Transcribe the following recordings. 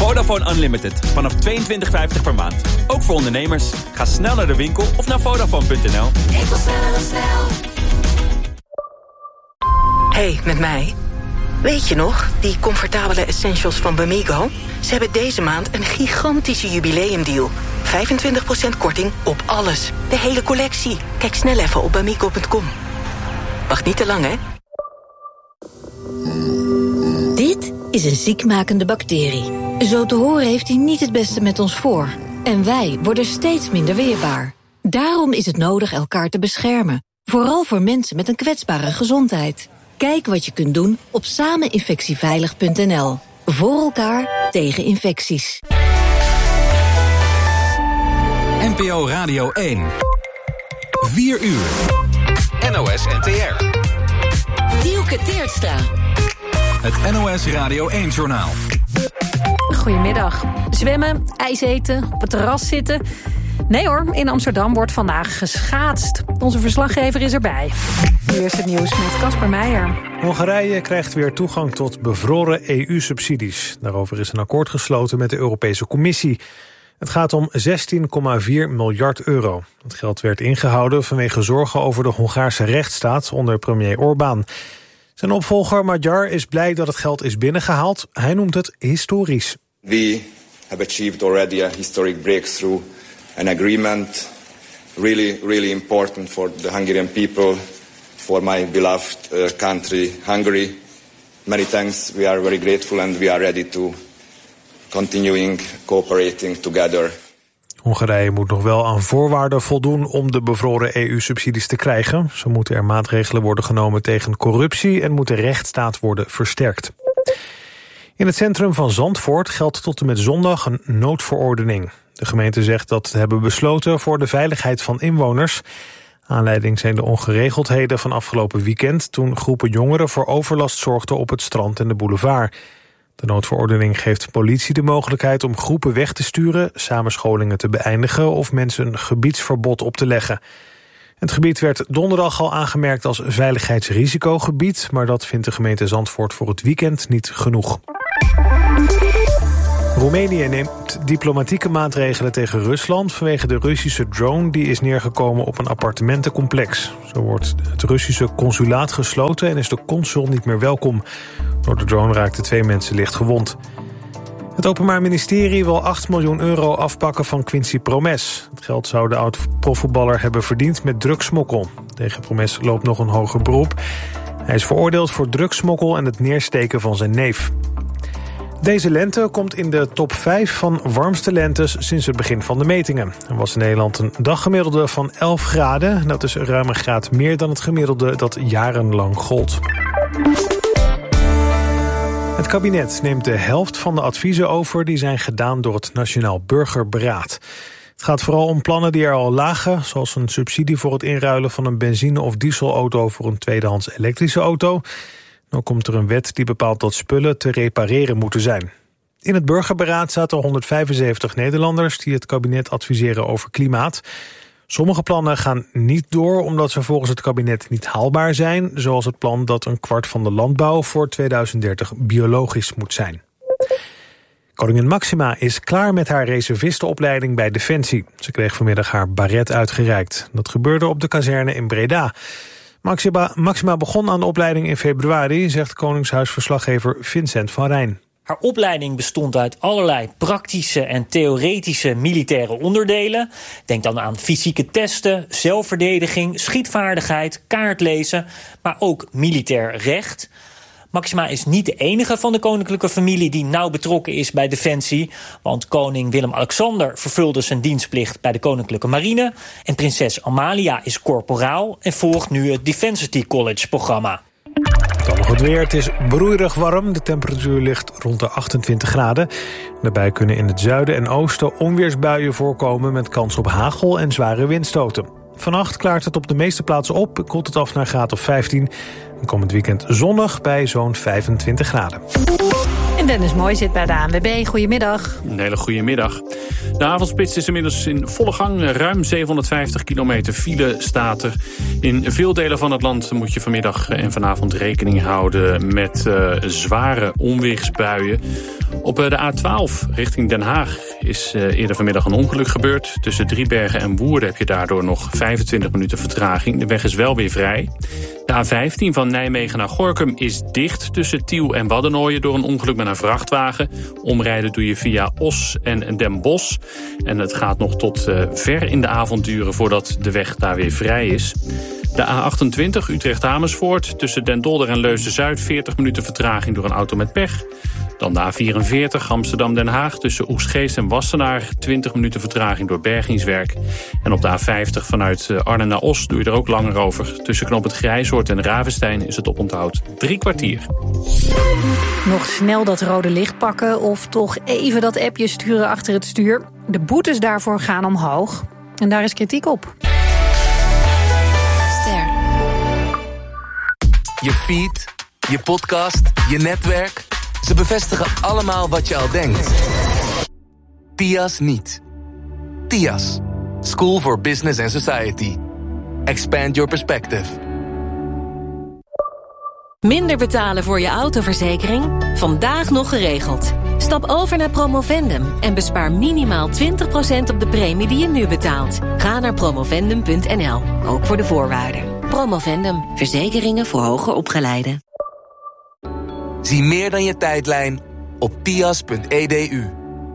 Vodafone Unlimited. Vanaf $22,50 per maand. Ook voor ondernemers. Ga snel naar de winkel of naar Vodafone.nl. Ik wil snel. Hey, met mij. Weet je nog, die comfortabele essentials van Bamigo? Ze hebben deze maand een gigantische jubileumdeal. 25% korting op alles. De hele collectie. Kijk snel even op bamigo.com. Wacht niet te lang, hè? Dit is een ziekmakende bacterie. Zo te horen heeft hij niet het beste met ons voor. En wij worden steeds minder weerbaar. Daarom is het nodig elkaar te beschermen. Vooral voor mensen met een kwetsbare gezondheid. Kijk wat je kunt doen op sameninfectieveilig.nl. Voor elkaar tegen infecties. NPO Radio 1. 4 uur. NOS NTR. Dielke Teertstra. Het NOS Radio 1-journaal. Goedemiddag. Zwemmen, ijs eten, op het terras zitten. Nee hoor, in Amsterdam wordt vandaag geschaatst. Onze verslaggever is erbij. Nu is het nieuws met Casper Meijer. Hongarije krijgt weer toegang tot bevroren EU-subsidies. Daarover is een akkoord gesloten met de Europese Commissie. Het gaat om 16,4 miljard euro. Het geld werd ingehouden vanwege zorgen over de Hongaarse rechtsstaat onder premier Orbán. Zijn opvolger Magyar is blij dat het geld is binnengehaald. Hij noemt het historisch. We have achieved already a historic breakthrough, an agreement really important for the Hungarian people, for my beloved country, Hungary. Many thanks. We are very grateful and we are ready to continuing cooperating together. Hongarije moet nog wel aan voorwaarden voldoen om de bevroren EU-subsidies te krijgen. Zo moeten er maatregelen worden genomen tegen corruptie en moet de rechtsstaat worden versterkt. In het centrum van Zandvoort geldt tot en met zondag een noodverordening. De gemeente zegt dat ze hebben besloten voor de veiligheid van inwoners. Aanleiding zijn de ongeregeldheden van afgelopen weekend, toen groepen jongeren voor overlast zorgden op het strand en de boulevard. De noodverordening geeft politie de mogelijkheid om groepen weg te sturen, samenscholingen te beëindigen of mensen een gebiedsverbod op te leggen. Het gebied werd donderdag al aangemerkt als veiligheidsrisicogebied, maar dat vindt de gemeente Zandvoort voor het weekend niet genoeg. Roemenië neemt diplomatieke maatregelen tegen Rusland vanwege de Russische drone die is neergekomen op een appartementencomplex. Zo wordt het Russische consulaat gesloten en is de consul niet meer welkom. Door de drone raakten 2 mensen licht gewond. Het Openbaar Ministerie wil 8 miljoen euro afpakken van Quincy Promes. Het geld zou de oud-profvoetballer hebben verdiend met drugsmokkel. Tegen Promes loopt nog een hoger beroep. Hij is veroordeeld voor drugsmokkel en het neersteken van zijn neef. Deze lente komt in de top 5 van warmste lentes sinds het begin van de metingen. Er was in Nederland een daggemiddelde van 11 graden. Dat is ruim een graad meer dan het gemiddelde dat jarenlang gold. Het kabinet neemt de helft van de adviezen over die zijn gedaan door het Nationaal Burgerberaad. Het gaat vooral om plannen die er al lagen, zoals een subsidie voor het inruilen van een benzine- of dieselauto voor een tweedehands elektrische auto. Dan komt er een wet die bepaalt dat spullen te repareren moeten zijn. In het Burgerberaad zaten 175 Nederlanders die het kabinet adviseren over klimaat. Sommige plannen gaan niet door omdat ze volgens het kabinet niet haalbaar zijn, zoals het plan dat een kwart van de landbouw voor 2030 biologisch moet zijn. Koningin Máxima is klaar met haar reservistenopleiding bij Defensie. Ze kreeg vanmiddag haar baret uitgereikt. Dat gebeurde op de kazerne in Breda. Máxima begon aan de opleiding in februari, zegt Koningshuisverslaggever Vincent van Rijn. Haar opleiding bestond uit allerlei praktische en theoretische militaire onderdelen. Denk dan aan fysieke testen, zelfverdediging, schietvaardigheid, kaartlezen, maar ook militair recht. Máxima is niet de enige van de koninklijke familie die nauw betrokken is bij Defensie. Want koning Willem-Alexander vervulde zijn dienstplicht bij de Koninklijke Marine. En prinses Amalia is korporaal en volgt nu het Defensity College-programma. Dan nog het weer. Het is broeierig warm. De temperatuur ligt rond de 28 graden. Daarbij kunnen in het zuiden en oosten onweersbuien voorkomen met kans op hagel en zware windstoten. Vannacht klaart het op de meeste plaatsen op, koelt het af naar graad of 15. En komend weekend zonnig bij zo'n 25 graden. En Dennis Mooi zit bij de ANWB. Goedemiddag. Een hele goede middag. De avondspits is inmiddels in volle gang. Ruim 750 kilometer file staat er. In veel delen van het land moet je vanmiddag en vanavond rekening houden met zware onweersbuien. Op de A12 richting Den Haag is eerder vanmiddag een ongeluk gebeurd. Tussen Driebergen en Woerden heb je daardoor nog 25 minuten vertraging. De weg is wel weer vrij. De A15 van Nijmegen naar Gorinchem is dicht tussen Tiel en Waddenooien door een ongeluk met een vrachtwagen. Omrijden doe je via Os en Den Bosch. En het gaat nog tot ver in de avond duren voordat de weg daar weer vrij is. De A28 Utrecht-Amersfoort tussen Den Dolder en Leusden-Zuid 40 minuten vertraging door een auto met pech. Dan de A44 Amsterdam-Den Haag tussen Oegstgeest en Wassenaar 20 minuten vertraging door bergingswerk. En op de A50 vanuit Arnhem naar Os doe je er ook langer over. Tussen knoop het Grijzoord en Ravenstein is het oponthoud 3 kwartier. Nog snel dat rode licht pakken of toch even dat appje sturen achter het stuur. De boetes daarvoor gaan omhoog. En daar is kritiek op. Ster. Je feed, je podcast, je netwerk. Ze bevestigen allemaal wat je al denkt. TIAS niet. TIAS. School for Business and Society. Expand your perspective. Minder betalen voor je autoverzekering? Vandaag nog geregeld. Stap over naar Promovendum en bespaar minimaal 20% op de premie die je nu betaalt. Ga naar promovendum.nl, ook voor de voorwaarden. Promovendum, verzekeringen voor hoger opgeleiden. Zie meer dan je tijdlijn op tias.edu.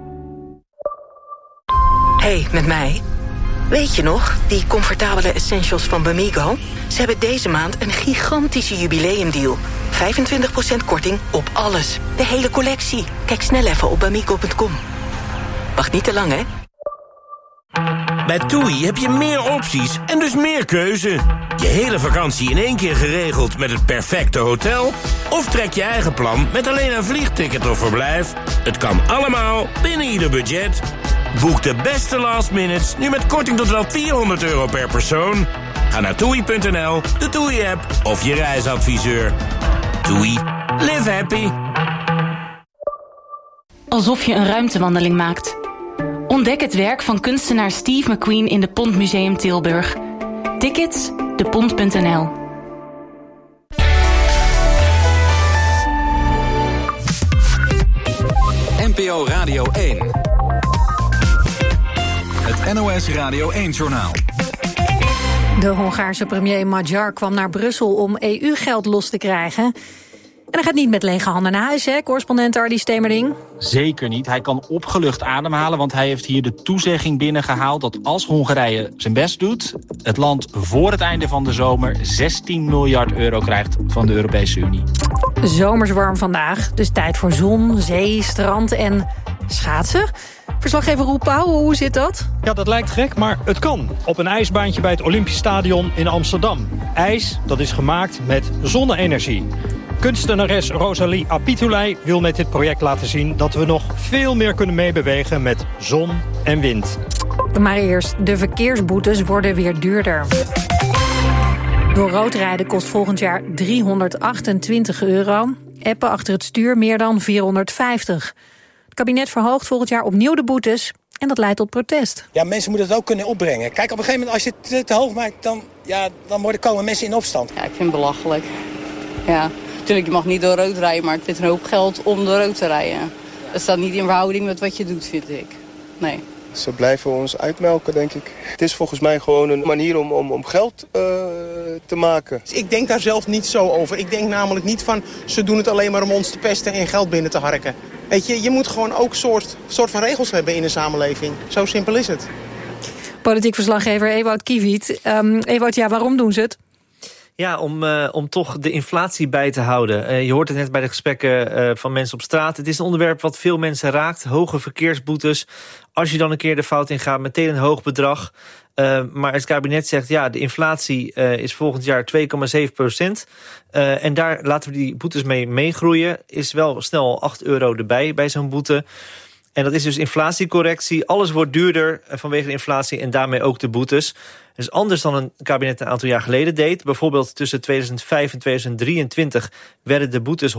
Hey, met mij. Weet je nog, die comfortabele essentials van Bamigo? Ze hebben deze maand een gigantische jubileumdeal. 25% korting op alles. De hele collectie. Kijk snel even op bamigo.com. Wacht niet te lang, hè? Bij TUI heb je meer opties en dus meer keuze. Je hele vakantie in één keer geregeld met het perfecte hotel? Of trek je eigen plan met alleen een vliegticket of verblijf? Het kan allemaal binnen ieder budget. Boek de beste last minutes nu met korting tot wel €400 per persoon. Ga naar TUI.nl, de TUI-app of je reisadviseur. TUI. Live happy. Alsof je een ruimtewandeling maakt. Ontdek het werk van kunstenaar Steve McQueen in de Pont Museum Tilburg. Tickets, depont.nl. NPO Radio 1. Het NOS Radio 1-journaal. De Hongaarse premier Magyar kwam naar Brussel om EU-geld los te krijgen. En hij gaat niet met lege handen naar huis, hè, correspondent Ardy Stemerding? Zeker niet. Hij kan opgelucht ademhalen, want hij heeft hier de toezegging binnengehaald dat als Hongarije zijn best doet, het land voor het einde van de zomer 16 miljard euro krijgt van de Europese Unie. Zomers warm vandaag, dus tijd voor zon, zee, strand en schaatsen. Verslaggever Roel Pauw, hoe zit dat? Ja, dat lijkt gek, maar het kan. Op een ijsbaantje bij het Olympisch Stadion in Amsterdam. IJs, dat is gemaakt met zonne-energie. Kunstenares Rosalie Apitulei wil met dit project laten zien dat we nog veel meer kunnen meebewegen met zon en wind. Maar eerst, de verkeersboetes worden weer duurder. Door rood rijden kost volgend jaar €328. Appen achter het stuur meer dan 450. Het kabinet verhoogt volgend jaar opnieuw de boetes en dat leidt tot protest. Ja, mensen moeten het ook kunnen opbrengen. Kijk, op een gegeven moment als je het te hoog maakt, dan komen mensen in opstand. Ja, ik vind het belachelijk. Ja, natuurlijk, je mag niet door rood rijden, maar het is een hoop geld om door rood te rijden. Dat staat niet in verhouding met wat je doet, vind ik. Nee. Ze blijven ons uitmelken, denk ik. Het is volgens mij gewoon een manier om geld te maken. Ik denk daar zelf niet zo over. Ik denk namelijk niet van, ze doen het alleen maar om ons te pesten en geld binnen te harken. Weet je moet gewoon ook soort van regels hebben in een samenleving. Zo simpel is het. Politiek verslaggever Ewout Kiviet. Ewout, ja, waarom doen ze het? Ja, om toch de inflatie bij te houden. Je hoort het net bij de gesprekken van mensen op straat. Het is een onderwerp wat veel mensen raakt. Hoge verkeersboetes. Als je dan een keer de fout ingaat, meteen een hoog bedrag. Maar het kabinet zegt, ja, de inflatie is volgend jaar 2,7%. En daar laten we die boetes mee meegroeien. Is wel snel €8 erbij bij zo'n boete. En dat is dus inflatiecorrectie. Alles wordt duurder vanwege de inflatie en daarmee ook de boetes. Dat is anders dan een kabinet een aantal jaar geleden deed. Bijvoorbeeld tussen 2005 en 2023 werden de boetes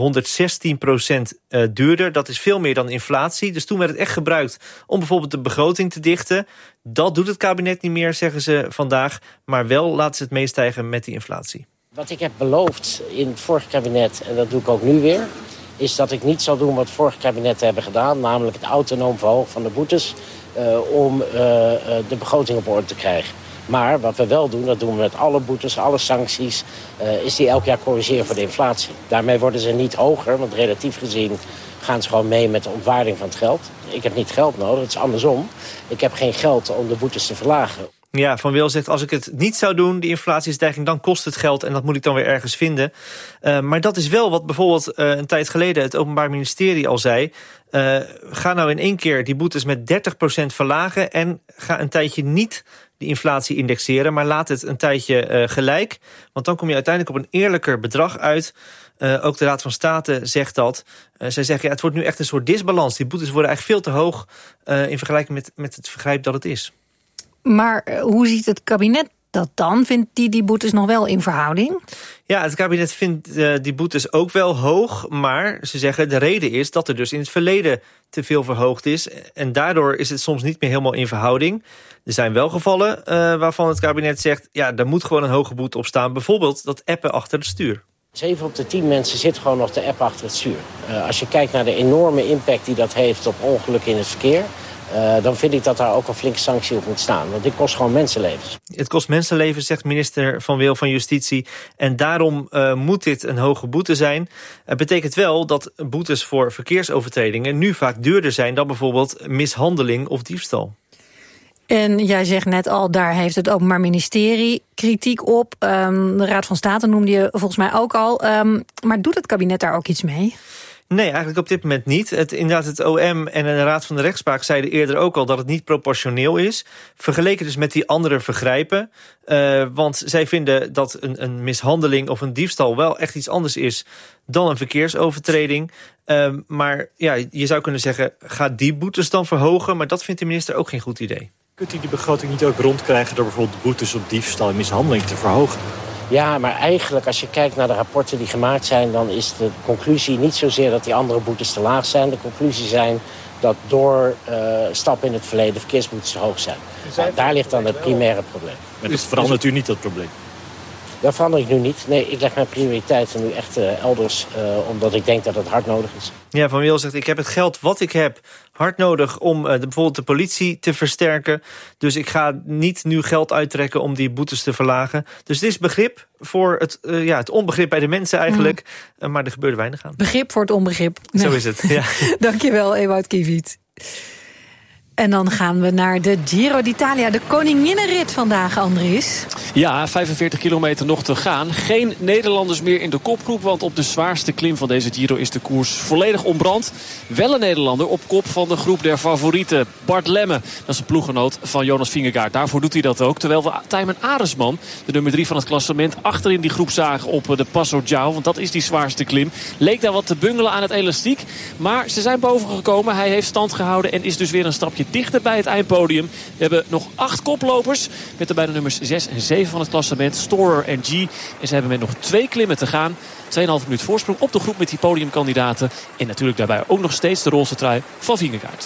116% duurder. Dat is veel meer dan inflatie. Dus toen werd het echt gebruikt om bijvoorbeeld de begroting te dichten. Dat doet het kabinet niet meer, zeggen ze vandaag. Maar wel laten ze het meestijgen met die inflatie. Wat ik heb beloofd in het vorige kabinet, en dat doe ik ook nu weer, is dat ik niet zal doen wat het vorige kabinetten hebben gedaan, namelijk het autonoom verhogen van de boetes om de begroting op orde te krijgen. Maar wat we wel doen, dat doen we met alle boetes, alle sancties, is die elk jaar corrigeren voor de inflatie. Daarmee worden ze niet hoger, want relatief gezien gaan ze gewoon mee met de ontwaarding van het geld. Ik heb niet geld nodig, het is andersom. Ik heb geen geld om de boetes te verlagen. Ja, Van Wil zegt, als ik het niet zou doen, die inflatiestijging, dan kost het geld en dat moet ik dan weer ergens vinden. Maar dat is wel wat bijvoorbeeld een tijd geleden het Openbaar Ministerie al zei. Ga nou in één keer die boetes met 30% verlagen en ga een tijdje niet die inflatie indexeren, maar laat het een tijdje gelijk. Want dan kom je uiteindelijk op een eerlijker bedrag uit. Ook de Raad van State zegt dat. Zij zeggen, het wordt nu echt een soort disbalans. Die boetes worden eigenlijk veel te hoog in vergelijking met het vergrijp dat het is. Maar hoe ziet het kabinet dat dan? Vindt die boetes nog wel in verhouding? Ja, het kabinet vindt die boetes ook wel hoog. Maar ze zeggen de reden is dat er dus in het verleden te veel verhoogd is. En daardoor is het soms niet meer helemaal in verhouding. Er zijn wel gevallen waarvan het kabinet zegt, ja, daar moet gewoon een hoge boete op staan. Bijvoorbeeld dat appen achter het stuur. 7 op de 10 mensen zitten gewoon nog te appen achter het stuur. Als je kijkt naar de enorme impact die dat heeft op ongelukken in het verkeer, dan vind ik dat daar ook een flinke sanctie op moet staan. Want dit kost gewoon mensenlevens. Het kost mensenlevens, zegt minister Van Wil van Justitie. En daarom moet dit een hoge boete zijn. Het betekent wel dat boetes voor verkeersovertredingen nu vaak duurder zijn dan bijvoorbeeld mishandeling of diefstal. En jij zegt net al, daar heeft het Openbaar Ministerie kritiek op. De Raad van State noemde je volgens mij ook al. Maar doet het kabinet daar ook iets mee? Nee, eigenlijk op dit moment niet. Inderdaad, het OM en de Raad van de Rechtspraak zeiden eerder ook al dat het niet proportioneel is. Vergeleken dus met die andere vergrijpen. Want zij vinden dat een mishandeling of een diefstal wel echt iets anders is dan een verkeersovertreding. Maar ja, je zou kunnen zeggen, ga die boetes dan verhogen. Maar dat vindt de minister ook geen goed idee. Kunt u die begroting niet ook rondkrijgen door bijvoorbeeld de boetes op diefstal en mishandeling te verhogen? Ja, maar eigenlijk als je kijkt naar de rapporten die gemaakt zijn, dan is de conclusie niet zozeer dat die andere boetes te laag zijn. De conclusie zijn dat door stappen in het verleden verkeersboetes te hoog zijn. Daar ligt dan het primaire probleem. Maar dat verandert u niet, dat probleem? Dat verander ik nu niet. Nee, ik leg mijn prioriteiten nu echt elders, omdat ik denk dat het hard nodig is. Ja, Van Wil zegt, ik heb het geld wat ik heb hard nodig om bijvoorbeeld de politie te versterken. Dus ik ga niet nu geld uittrekken om die boetes te verlagen. Dus dit is begrip voor het onbegrip bij de mensen eigenlijk. Maar er gebeurde weinig aan. Begrip voor het onbegrip. Zo is het, ja. Dankjewel, Ewout Kiviet. En dan gaan we naar de Giro d'Italia, de koninginnenrit vandaag, Andries. Ja, 45 kilometer nog te gaan. Geen Nederlanders meer in de kopgroep, want op de zwaarste klim van deze Giro is de koers volledig ontbrand. Wel een Nederlander op kop van de groep der favorieten. Bart Lemme, dat is een ploeggenoot van Jonas Vingegaard. Daarvoor doet hij dat ook. Terwijl we Tijmen Aresman, de nummer 3 van het klassement, achter in die groep zagen op de Passo Giao. Want dat is die zwaarste klim. Leek daar wat te bungelen aan het elastiek. Maar ze zijn boven gekomen. Hij heeft stand gehouden en is dus weer een stapje dichter bij het eindpodium. We hebben nog 8 koplopers met de beide nummers 6 en 7 van het klassement, Storer en G. En ze hebben met nog 2 klimmen te gaan. 2,5 minuut voorsprong op de groep met die podiumkandidaten. En natuurlijk daarbij ook nog steeds de roze trui van Vingegaard.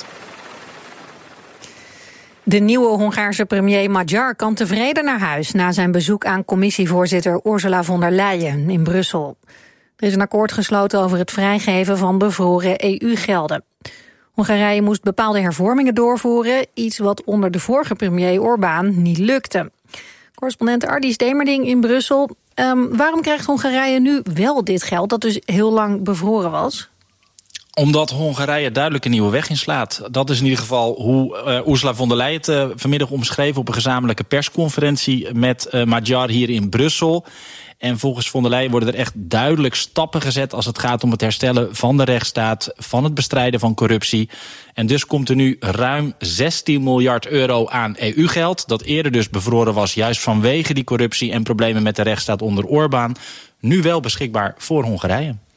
De nieuwe Hongaarse premier Magyar kan tevreden naar huis na zijn bezoek aan commissievoorzitter Ursula von der Leyen in Brussel. Er is een akkoord gesloten over het vrijgeven van bevroren EU-gelden. Hongarije moest bepaalde hervormingen doorvoeren, iets wat onder de vorige premier Orbán niet lukte. Correspondent Ardis Demerding in Brussel. Waarom krijgt Hongarije nu wel dit geld dat dus heel lang bevroren was? Omdat Hongarije duidelijk een nieuwe weg inslaat. Dat is in ieder geval hoe Ursula von der Leyen het vanmiddag omschreef op een gezamenlijke persconferentie met Magyar hier in Brussel. En volgens von der Leyen worden er echt duidelijk stappen gezet als het gaat om het herstellen van de rechtsstaat, van het bestrijden van corruptie. En dus komt er nu ruim 16 miljard euro aan EU-geld, dat eerder dus bevroren was juist vanwege die corruptie en problemen met de rechtsstaat onder Orbán, nu wel beschikbaar voor Hongarije.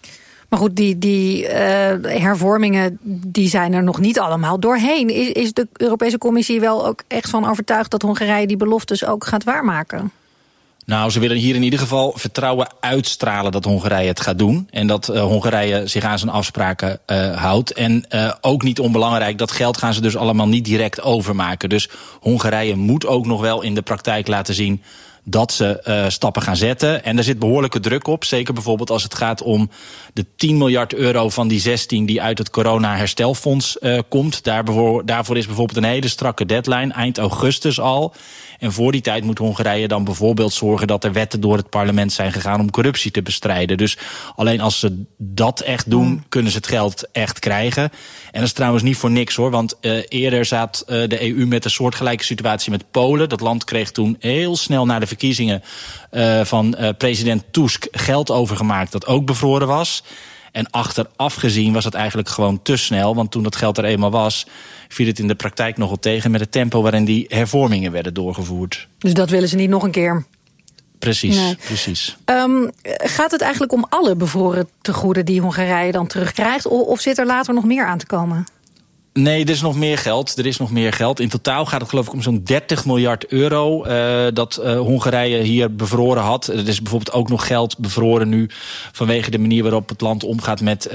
Maar goed, die hervormingen die zijn er nog niet allemaal doorheen. Is de Europese Commissie wel ook echt van overtuigd dat Hongarije die beloftes ook gaat waarmaken? Nou, ze willen hier in ieder geval vertrouwen uitstralen dat Hongarije het gaat doen. En dat Hongarije zich aan zijn afspraken houdt. En ook niet onbelangrijk, dat geld gaan ze dus allemaal niet direct overmaken. Dus Hongarije moet ook nog wel in de praktijk laten zien dat ze stappen gaan zetten. En er zit behoorlijke druk op. Zeker bijvoorbeeld als het gaat om de 10 miljard euro van die 16 die uit het corona-herstelfonds komt. Daarvoor is bijvoorbeeld een hele strakke deadline, eind augustus al. En voor die tijd moet Hongarije dan bijvoorbeeld zorgen dat er wetten door het parlement zijn gegaan om corruptie te bestrijden. Dus alleen als ze dat echt doen, kunnen ze het geld echt krijgen. En dat is trouwens niet voor niks hoor, want eerder zat de EU met een soortgelijke situatie met Polen. Dat land kreeg toen heel snel na de verkiezingen van president Tusk geld overgemaakt dat ook bevroren was. En achteraf gezien was het eigenlijk gewoon te snel, want toen dat geld er eenmaal was, viel het in de praktijk nogal tegen met het tempo waarin die hervormingen werden doorgevoerd. Dus dat willen ze niet nog een keer? Precies, nee. Precies. Gaat het eigenlijk om alle bevroren tegoeden die Hongarije dan terugkrijgt? Of zit er later nog meer aan te komen? Nee, er is nog meer geld. In totaal gaat het geloof ik om zo'n 30 miljard euro dat Hongarije hier bevroren had. Er is bijvoorbeeld ook nog geld bevroren nu vanwege de manier waarop het land omgaat met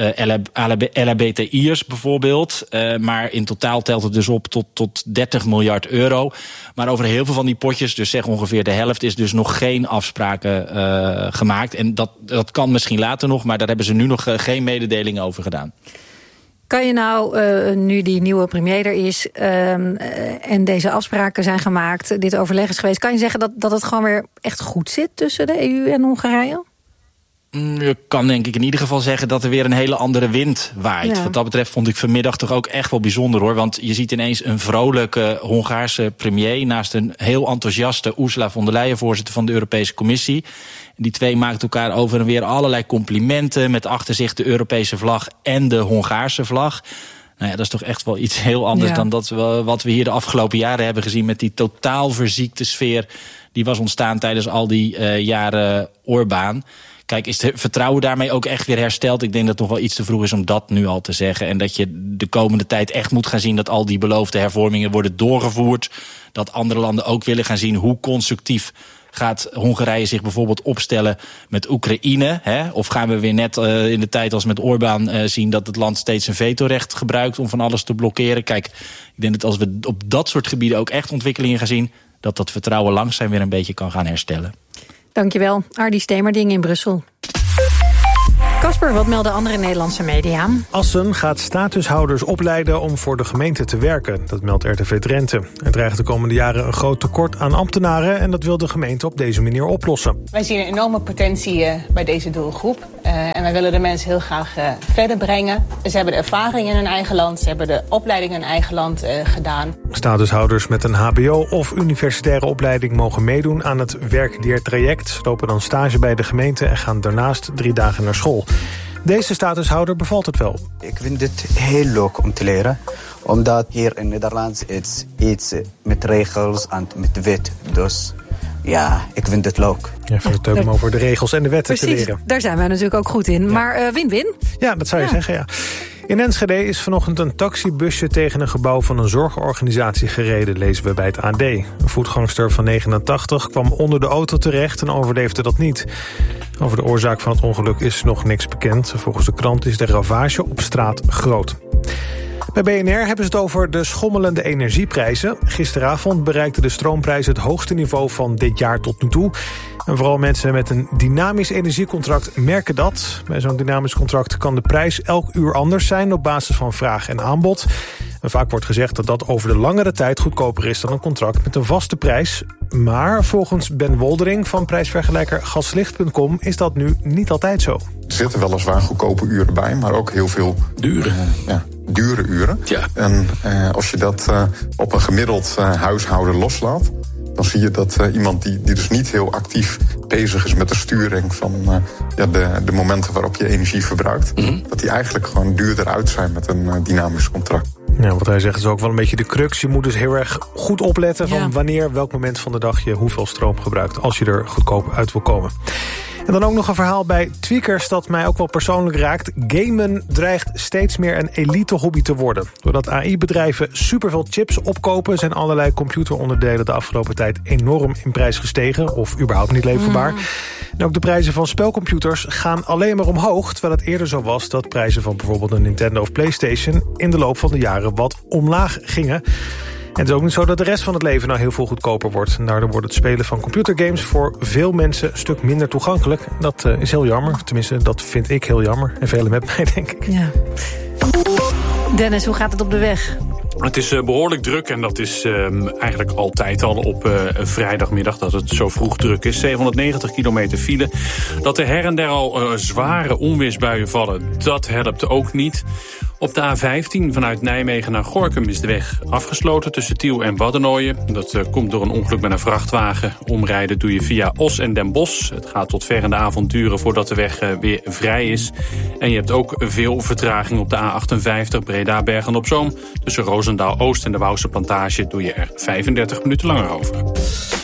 LHBTI'ers bijvoorbeeld. Maar in totaal telt het dus op tot 30 miljard euro. Maar over heel veel van die potjes, dus zeg ongeveer de helft, is dus nog geen afspraken gemaakt. En dat kan misschien later nog, maar daar hebben ze nu nog geen mededelingen over gedaan. Kan je nou, nu die nieuwe premier er is en deze afspraken zijn gemaakt, dit overleg is geweest, kan je zeggen dat het gewoon weer echt goed zit tussen de EU en Hongarije? Je kan denk ik in ieder geval zeggen dat er weer een hele andere wind waait. Ja. Wat dat betreft vond ik vanmiddag toch ook echt wel bijzonder hoor. Want je ziet ineens een vrolijke Hongaarse premier naast een heel enthousiaste Ursula von der Leyen, voorzitter van de Europese Commissie. Die twee maakten elkaar over en weer allerlei complimenten met achter zich de Europese vlag en de Hongaarse vlag. Nou ja, dat is toch echt wel iets heel anders dan wat we hier de afgelopen jaren hebben gezien met die totaal verziekte sfeer die was ontstaan tijdens al die jaren Orbán. Kijk, is het vertrouwen daarmee ook echt weer hersteld? Ik denk dat het nog wel iets te vroeg is om dat nu al te zeggen. En dat je de komende tijd echt moet gaan zien dat al die beloofde hervormingen worden doorgevoerd. Dat andere landen ook willen gaan zien hoe constructief gaat Hongarije zich bijvoorbeeld opstellen met Oekraïne? Hè? Of gaan we weer net in de tijd als met Orbán zien dat het land steeds een vetorecht gebruikt om van alles te blokkeren? Kijk, ik denk dat als we op dat soort gebieden ook echt ontwikkelingen gaan zien, dat vertrouwen langzaam weer een beetje kan gaan herstellen. Dankjewel, Ardy Stemerding in Brussel. Kasper, wat melden andere Nederlandse media? Assen gaat statushouders opleiden om voor de gemeente te werken. Dat meldt RTV Drenthe. Er dreigt de komende jaren een groot tekort aan ambtenaren en dat wil de gemeente op deze manier oplossen. Wij zien een enorme potentie bij deze doelgroep. En wij willen de mensen heel graag verder brengen. Ze hebben de ervaring in hun eigen land, ze hebben de opleiding in hun eigen land gedaan. Statushouders met een hbo of universitaire opleiding mogen meedoen aan het werkleertraject. Lopen dan stage bij de gemeente en gaan daarnaast 3 dagen naar school. Deze statushouder bevalt het wel. Ik vind het heel leuk om te leren. Omdat hier in Nederland iets met regels en met wet. Dus ja, ik vind het leuk. Ja, vindt het leuk om over de regels en de wetten te leren. Daar zijn wij natuurlijk ook goed in. Ja. Maar win-win? Ja, dat zou je zeggen, ja. In Enschede is vanochtend een taxibusje tegen een gebouw van een zorgorganisatie gereden, lezen we bij het AD. Een voetgangster van 89 kwam onder de auto terecht en overleefde dat niet. Over de oorzaak van het ongeluk is nog niks bekend. Volgens de krant is de ravage op straat groot. Bij BNR hebben ze het over de schommelende energieprijzen. Gisteravond bereikte de stroomprijs het hoogste niveau van dit jaar tot nu toe. En vooral mensen met een dynamisch energiecontract merken dat. Bij zo'n dynamisch contract kan de prijs elk uur anders zijn op basis van vraag en aanbod. En vaak wordt gezegd dat dat over de langere tijd goedkoper is dan een contract met een vaste prijs. Maar volgens Ben Woldering van prijsvergelijker Gaslicht.com is dat nu niet altijd zo. Er zitten weliswaar goedkope uren bij, maar ook heel veel dure uren. Ja. En als je dat op een gemiddeld huishouden loslaat, dan zie je dat iemand die dus niet heel actief bezig is met de sturing van de momenten waarop je energie verbruikt, dat die eigenlijk gewoon duurder uit zijn met een dynamisch contract. Ja, wat hij zegt is ook wel een beetje de crux. Je moet dus heel erg goed opletten van wanneer, welk moment van de dag je hoeveel stroom gebruikt, als je er goedkoop uit wil komen. En dan ook nog een verhaal bij Tweakers dat mij ook wel persoonlijk raakt. Gamen dreigt steeds meer een elite hobby te worden. Doordat AI-bedrijven superveel chips opkopen, zijn allerlei computeronderdelen de afgelopen tijd enorm in prijs gestegen. Of überhaupt niet leverbaar. En ook de prijzen van spelcomputers gaan alleen maar omhoog. Terwijl het eerder zo was dat prijzen van bijvoorbeeld een Nintendo of PlayStation in de loop van de jaren wat omlaag gingen. En het is ook niet zo dat de rest van het leven nou heel veel goedkoper wordt. Daardoor wordt het spelen van computergames voor veel mensen een stuk minder toegankelijk. Dat is heel jammer. Tenminste, dat vind ik heel jammer. En velen met mij, denk ik. Ja. Dennis, hoe gaat het op de weg? Het is behoorlijk druk en dat is eigenlijk altijd al op vrijdagmiddag dat het zo vroeg druk is. 790 kilometer file. Dat er her en der al zware onweersbuien vallen, dat helpt ook niet. Op de A15 vanuit Nijmegen naar Gorinchem is de weg afgesloten tussen Tiel en Waddenooien. Dat komt door een ongeluk met een vrachtwagen. Omrijden doe je via Os en Den Bosch. Het gaat tot ver in de avond duren voordat de weg weer vrij is. En je hebt ook veel vertraging op de A58 Breda-Bergen-op-Zoom. Tussen Roosendaal-Oost en de Wouwse Plantage doe je er 35 minuten langer over.